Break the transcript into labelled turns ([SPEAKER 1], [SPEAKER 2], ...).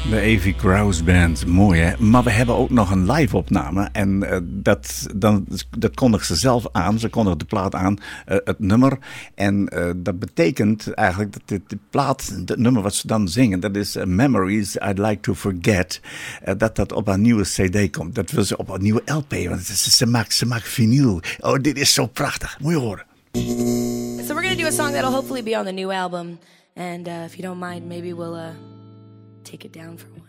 [SPEAKER 1] De Avie Krause Band, mooi hè. Maar we hebben ook nog een live opname. En dat kondigt ze zelf aan. Ze kondigt de plaat aan, het nummer. En dat betekent eigenlijk dat de plaat, het nummer wat ze dan zingen, dat is Memories I'd Like to Forget. Dat op een nieuwe cd komt. Dat wil ze op een nieuwe LP. Want ze maakt vinyl. Oh, dit is zo prachtig. Moet je horen.
[SPEAKER 2] So we're going to do a song that'll hopefully be on the new album. And if you don't mind, maybe we'll take it down for a while.